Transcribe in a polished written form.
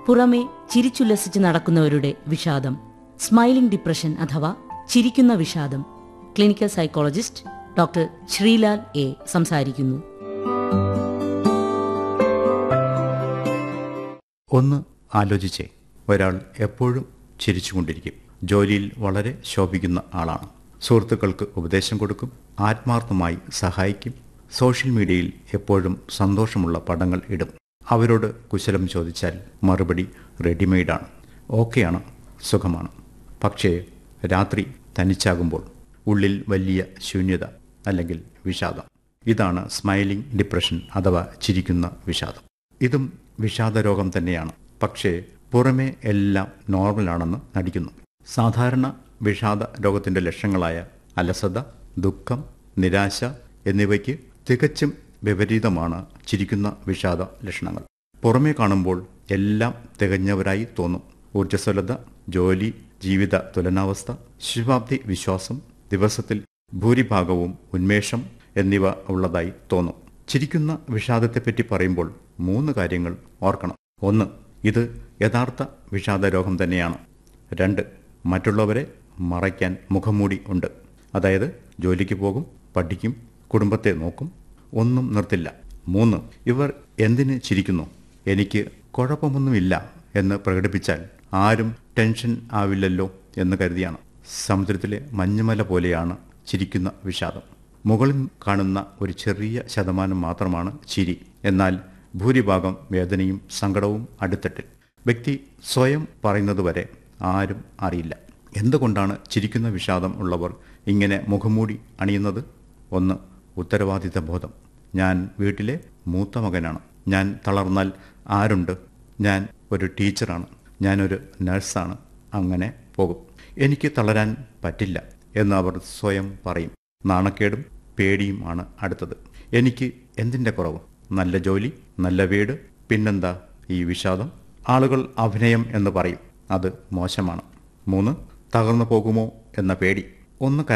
പുറമെ ചിരിച്ചുല്ലസിച്ച് നടക്കുന്നവരുടെ വിഷാദം, smiling depression അഥവാ ചിരിക്കുന്ന വിഷാദം. Clinical psychologist doctor Sreelal A സംസാരിക്കുന്നു. ഒന്ന് ആലോചിച്ചേ, ഒരാൾ എപ്പോഴും ചിരിച്ചുകൊണ്ടിരിക്കും, ജോലിയിൽ വളരെ ശോഭിക്കുന്ന ആളാണ്, സുഹൃത്തുക്കൾക്ക് ഉപദേശം കൊടുക്കും, ആത്മാർത്ഥമായി സഹായിക്കും, സോഷ്യൽ മീഡിയയിൽ എപ്പോഴും സന്തോഷമുള്ള പടങ്ങൾ ഇടും. അവരോട് കുശലം ചോദിച്ചാൽ മറുപടി റെഡിമെയ്ഡാണ്, ഓക്കെയാണ്, സുഖമാണ്. പക്ഷേ രാത്രി തനിച്ചാകുമ്പോൾ ഉള്ളിൽ വലിയ ശൂന്യത അല്ലെങ്കിൽ വിഷാദം. ഇതാണ് സ്മൈലിംഗ് ഡിപ്രഷൻ അഥവാ ചിരിക്കുന്ന വിഷാദം. ഇതും വിഷാദരോഗം തന്നെയാണ്, പക്ഷേ പുറമേ എല്ലാം നോർമലാണെന്ന് നടിക്കുന്നു. സാധാരണ വിഷാദ രോഗത്തിൻ്റെ ലക്ഷണങ്ങളായ അലസത, ദുഃഖം, നിരാശ എന്നിവയ്ക്ക് തികച്ചും വിപരീതമാണ് ചിരിക്കുന്ന വിഷാദ ലക്ഷണങ്ങൾ. പുറമേ കാണുമ്പോൾ എല്ലാം തികഞ്ഞവരായി തോന്നും. ഊർജ്ജസ്വലത, ജോലി, ജീവിത തുലനാവസ്ഥ, ശുഭാപ്തി വിശ്വാസം, ദിവസത്തിൽ ഭൂരിഭാഗവും ഉന്മേഷം എന്നിവ ഉള്ളതായി തോന്നും. ചിരിക്കുന്ന വിഷാദത്തെപ്പറ്റി പറയുമ്പോൾ 3 കാര്യങ്ങൾ ഓർക്കണം. 1. ഇത് യഥാർത്ഥ വിഷാദ രോഗം തന്നെയാണ്. 2. മറ്റുള്ളവരെ മറയ്ക്കാൻ മുഖംമൂടി ഉണ്ട്. അതായത് ജോലിക്ക് പോകും, പഠിക്കും, കുടുംബത്തെ നോക്കും, ഒന്നും നിർത്തില്ല. 3. ഇവർ എന്തിന് ചിരിക്കുന്നു, എനിക്ക് കുഴപ്പമൊന്നുമില്ല എന്ന് പ്രകടിപ്പിച്ചാൽ ആരും ടെൻഷൻ ആവില്ലല്ലോ എന്ന് കരുതിയാണ്. സമുദ്രത്തിലെ മഞ്ഞുമല പോലെയാണ് ചിരിക്കുന്ന വിഷാദം. മുകളിൽ കാണുന്ന ഒരു ചെറിയ ശതമാനം മാത്രമാണ് ചിരി. എന്നാൽ ഭൂരിഭാഗം വേദനയും സങ്കടവും അടിത്തട്ടിൽ. വ്യക്തി സ്വയം പറയുന്നതുവരെ ആരും അറിയില്ല. എന്തുകൊണ്ടാണ് ചിരിക്കുന്ന വിഷാദം ഉള്ളവർ ഇങ്ങനെ മുഖംമൂടി അണിയുന്നത്? 1. ഉത്തരവാദിത്ത ബോധം. ഞാൻ വീട്ടിലെ മൂത്ത മകനാണ്, ഞാൻ തളർന്നാൽ ആരുണ്ട്, ഞാൻ ഒരു ടീച്ചറാണ്, ഞാനൊരു നഴ്സാണ്, അങ്ങനെ പോകും. എനിക്ക് തളരാൻ പറ്റില്ല എന്ന് അവർ സ്വയം പറയും. നാണക്കേടും പേടിയും ആണ് അടുത്തത്. എനിക്ക് എന്തിൻ്റെ കുറവ്? നല്ല ജോലി, നല്ല വീട്, പിന്നെന്താ ഈ വിഷാദം? ആളുകൾ അഭിനയം എന്ന് പറയും, അത് മോശമാണ്. 3. തകർന്നു പോകുമോ എന്ന പേടി. ഒന്ന്